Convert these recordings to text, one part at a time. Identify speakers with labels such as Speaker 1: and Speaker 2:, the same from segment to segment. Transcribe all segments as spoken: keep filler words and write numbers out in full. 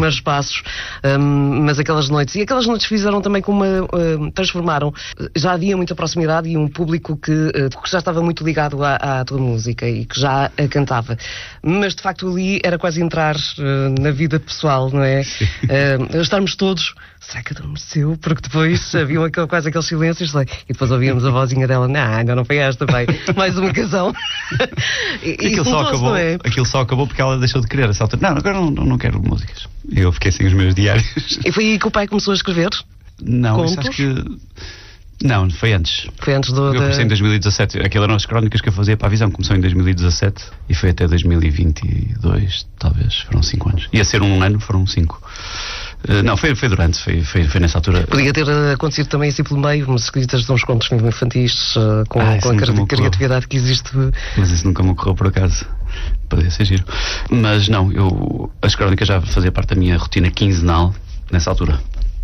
Speaker 1: primeiros passos, um, mas aquelas noites, e aquelas noites fizeram também com uma, uh, transformaram, já havia muita proximidade e um público que, uh, que já estava muito ligado à, à tua música e que já a cantava, mas de facto ali era quase entrar uh, na vida pessoal, não é? Uh, estarmos todos, será que adormeceu? Porque depois havia aquele, quase aqueles silêncios, e depois ouvíamos a vozinha dela, não, ainda não foi esta, pai, mais uma canção. e, e
Speaker 2: aquilo, só acabou,
Speaker 1: é?
Speaker 2: aquilo só acabou porque ela deixou de querer essa altura. Não, agora não, não quero músicas. E eu fiquei sem os meus diários.
Speaker 1: E foi aí que o pai começou a escrever?
Speaker 2: Não, isso acho que... Não, foi antes.
Speaker 1: Foi antes do...
Speaker 2: Eu comecei em dois mil e dezassete. Aquelas eram as crónicas que eu fazia para a Visão. Começou em dois mil e dezassete e foi até dois mil e vinte e dois, talvez. Foram cinco anos. Ia ser um ano, foram cinco. Uh, não, foi, foi durante, foi, foi, foi nessa altura.
Speaker 1: Podia ter uh, acontecido também assim pelo meio, umas escritas de uns contos infantis, uh, com,
Speaker 2: ah,
Speaker 1: com a cri- criatividade que existe.
Speaker 2: Mas isso nunca me ocorreu por acaso. Podia ser giro. Mas não, eu, as crónicas já fazia parte da minha rotina quinzenal nessa altura.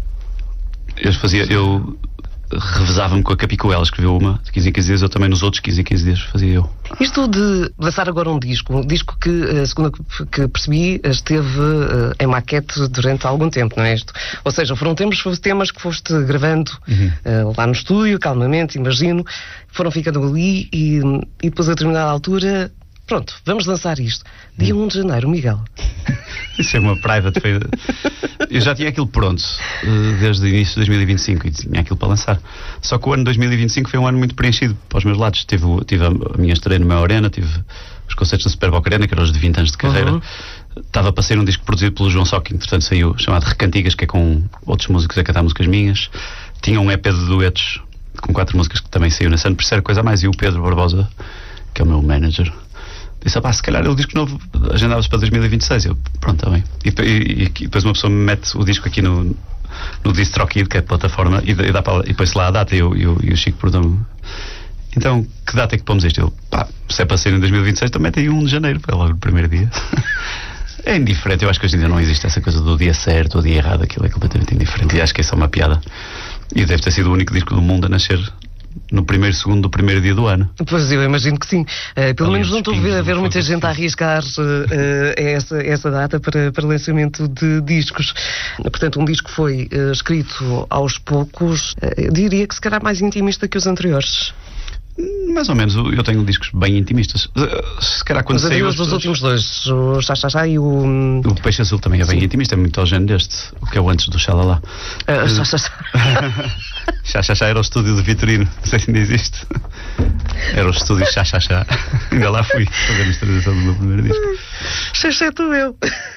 Speaker 2: Eu fazia, eu revezava-me com a Capicoela, escreveu uma de quinze em quinze dias, eu também nos outros quinze em quinze dias fazia eu.
Speaker 1: Isto de lançar agora um disco, um disco que, segundo que percebi, esteve uh, em maquete durante algum tempo, não é isto? Ou seja, foram temas, temas que foste gravando uhum. uh, lá no estúdio, calmamente, imagino, foram ficando ali e, e depois a determinada altura, pronto, vamos lançar isto. Dia hum. um de janeiro, Miguel.
Speaker 2: Isso é uma private. Foi... Eu já tinha aquilo pronto desde o início de dois mil e vinte e cinco e tinha aquilo para lançar. Só que o ano de dois mil e vinte e cinco foi um ano muito preenchido para os meus lados. Tive, tive a minha estreia no Mel Arena, tive os concertos da Super Boca Arena, que eram os de vinte anos de carreira. Uhum. Estava para sair um disco produzido pelo João Só, que entretanto saiu, chamado Recantigas, que é com outros músicos a cantar músicas minhas. Tinha um E P de duetos com quatro músicas que também saiu nesse ano, por ser coisa a mais. E o Pedro Barbosa, que é o meu manager, disse, pá, se calhar é o disco novo, agendava-se para dois mil e vinte e seis. Eu, pronto, está bem. E, e, e depois uma pessoa me mete o disco aqui no, no DistroKid, que é a plataforma, e, e, dá para, e põe-se lá a data. E, eu, e, eu, e o Chico perguntou-me, então, que data é que pomos isto? Eu, pá, se é para ser em dois mil e vinte e seis, então mete aí um de janeiro, é logo o primeiro dia. É indiferente, eu acho que hoje em dia não existe essa coisa do dia certo ou dia errado, aquilo é completamente indiferente. E acho que isso é uma piada. E deve ter sido o único disco do mundo a nascer no primeiro segundo do primeiro dia do ano.
Speaker 1: Pois eu imagino que sim. Uh, pelo menos não estou a ver, a ver muita gente a arriscar uh, uh, essa, essa data para, para lançamento de discos. Portanto, um disco foi uh, escrito aos poucos. Uh, eu diria que se calhar mais intimista que os anteriores.
Speaker 2: Mais ou menos, eu tenho discos bem intimistas. Se calhar quando saiu
Speaker 1: os dos últimos dois, o Chá Chá Chá e o...
Speaker 2: O Peixe Azul também é bem Sim. intimista, é muito ao género deste, o que é o antes do Xalala.
Speaker 1: Uh, Chá Chá Chá.
Speaker 2: Chá Chá Chá era o estúdio do Vitorino, não sei se ainda existe. Era o estúdio Chá Chá Chá. Ainda lá fui fazer a masterização do meu primeiro disco.
Speaker 1: Chá Chá tu eu.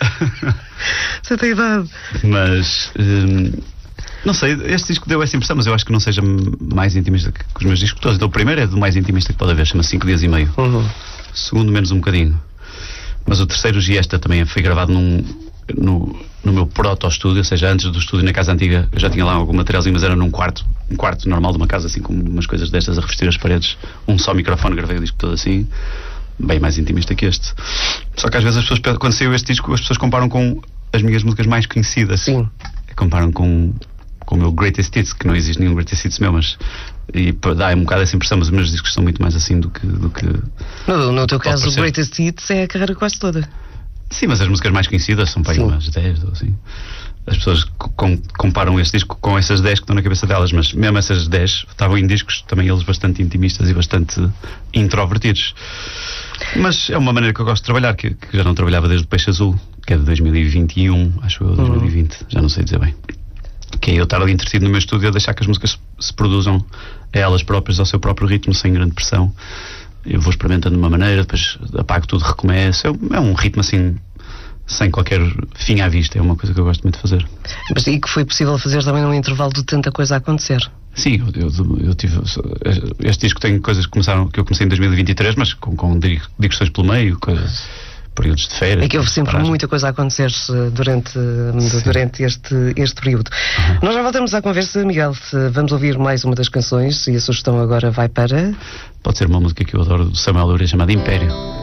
Speaker 1: Você tem idade.
Speaker 2: Mas... Hum, não sei, este disco deu essa impressão, mas eu acho que não seja mais intimista que os meus discos todos. Então o primeiro é do mais intimista que pode haver, chama-se cinco dias e meio.
Speaker 1: Uhum.
Speaker 2: O segundo menos um bocadinho. Mas o terceiro, o Giesta, também foi gravado num, no, no meu proto-estúdio, ou seja, antes do estúdio na casa antiga. Eu já tinha lá algum materialzinho, mas era num quarto, um quarto normal de uma casa, assim, com umas coisas destas a revestir as paredes. Um só microfone, gravei o disco todo assim. Bem mais intimista que este. Só que às vezes as pessoas, quando saiu este disco, as pessoas comparam com as minhas músicas mais conhecidas.
Speaker 1: Sim.
Speaker 2: Comparam com... com o meu Greatest Hits, que não existe nenhum Greatest Hits meu, mas e dá um bocado essa impressão, mas os meus discos são muito mais assim do que... Do que
Speaker 1: no, no teu caso o Greatest Hits é a carreira quase toda.
Speaker 2: Sim, mas as músicas mais conhecidas são para aí umas dez ou assim. As pessoas com, comparam este disco com essas dez que estão na cabeça delas, mas mesmo essas dez estavam em discos também eles bastante intimistas e bastante introvertidos. Mas é uma maneira que eu gosto de trabalhar, que, que já não trabalhava desde o Peixe Azul, que é de dois mil e vinte e um, acho eu, dois mil e vinte, uhum. Já não sei dizer bem. Que é eu estar ali entretido no meu estúdio a deixar que as músicas se produzam a elas próprias, ao seu próprio ritmo, sem grande pressão. Eu vou experimentando de uma maneira, depois apago tudo, recomeço. É um ritmo assim, sem qualquer fim à vista. É uma coisa que eu gosto muito de fazer.
Speaker 1: Mas e que foi possível fazer também num intervalo de tanta coisa a acontecer?
Speaker 2: Sim, eu, eu, eu tive... Este disco tem coisas que começaram, que eu comecei em dois mil e vinte e três, mas com, com digressões pelo meio, coisas... períodos de férias.
Speaker 1: É que houve sempre paragem. Muita coisa a acontecer durante, durante este, este período. Uhum. Nós já voltamos à conversa, Miguel. Vamos ouvir mais uma das canções e a sugestão agora vai para...
Speaker 2: Pode ser uma música que eu adoro do Samuel Loureiro chamada Império.